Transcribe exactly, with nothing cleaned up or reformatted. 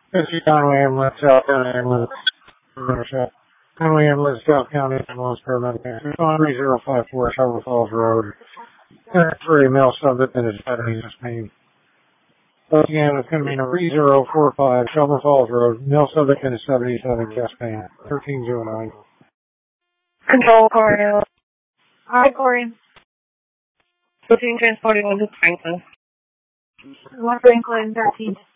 This is Conway Ambulance, South County Ambulance. Conway Ambulance, South County Ambulance, paramedic. three zero five four, Shovel Falls Road. Three male subject in his battery chest pain. So again, it's going to be three zero four five, Shovel Falls Road. Male subject in his seventy-seven chest pain. thirteen oh nine. Control, Corey. Hi, Corey. Routine transporting one to Franklin. One Franklin, thirteen.